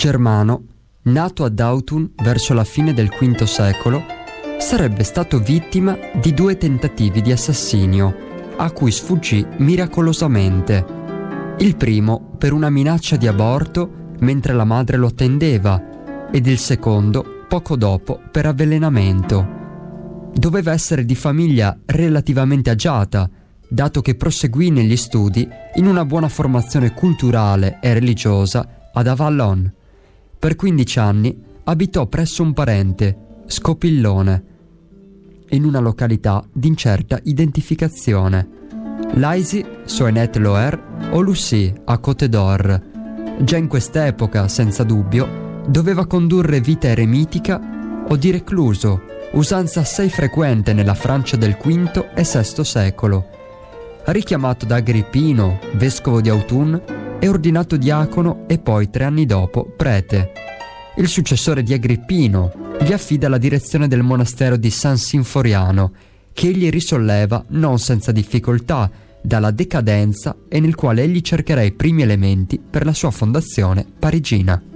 Germano, nato ad Autun verso la fine del V secolo, sarebbe stato vittima di 2 tentativi di assassinio, a cui sfuggì miracolosamente. Il primo per una minaccia di aborto mentre la madre lo attendeva, ed il secondo poco dopo per avvelenamento. Doveva essere di famiglia relativamente agiata, dato che proseguì negli studi in una buona formazione culturale e religiosa ad Avallon. Per 15 anni abitò presso un parente, Scopillone, in una località di incerta identificazione. Laisy, Soenet-Loer o Lucy a Côte d'Or. Già in quest'epoca, senza dubbio, doveva condurre vita eremitica o di recluso, usanza assai frequente nella Francia del V e VI secolo. Richiamato da Agrippino, vescovo di Autun, è ordinato diacono e poi 3 anni dopo prete. Il successore di Agrippino gli affida la direzione del monastero di San Sinforiano, che egli risolleva non senza difficoltà dalla decadenza e nel quale egli cercherà i primi elementi per la sua fondazione parigina.